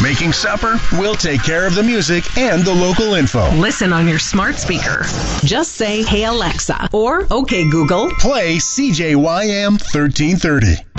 Making supper? We'll take care of the music and the local info. Listen on your smart speaker. Just say, "Hey Alexa," or "Okay Google." Play CJYM 1330.